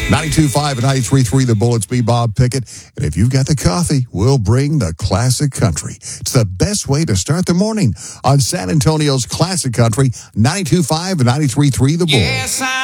92.5 and 93.3 The Bullets. Be Bob Pickett. And if you've got the coffee, we'll bring the classic country. It's the best way to start the morning on San Antonio's classic country, 92.5 and 93.3 The Bull. Yes,